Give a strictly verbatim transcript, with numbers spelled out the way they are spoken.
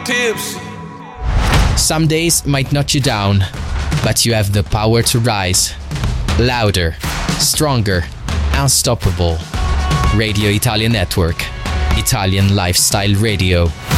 tips. Some days might knock you down, but you have the power to rise. Louder, stronger, unstoppable. Radio Italia Network. Italian Lifestyle Radio.